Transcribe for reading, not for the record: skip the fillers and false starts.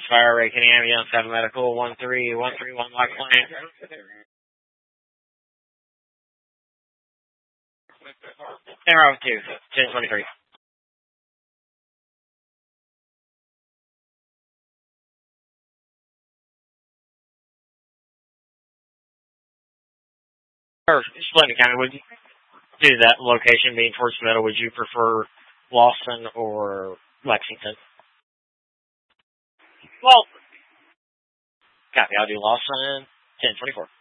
Fire Ray Kenny Ambulance 7 Medical 13131 Lock Client. Arrow 2, 1023. Or Splendid County, would you do that location being towards the middle? Would you prefer Lawson or Lexington? Well, copy. I'll do Lawson 1024.